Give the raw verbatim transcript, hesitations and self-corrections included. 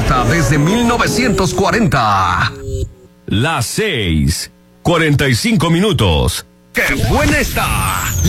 despierta desde mil novecientos cuarenta. Las seis, cuarenta y cinco minutos. ¡Qué buena está!